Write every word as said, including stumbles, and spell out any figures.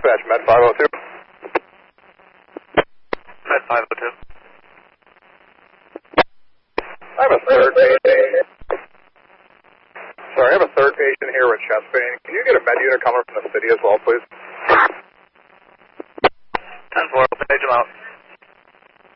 Dispatch, Med five oh two. Med five oh two. I have a third patient. Sorry, I have a third patient here with chest pain. Can you get a med unit coming from the city as well, please? ten four, we'll page him out.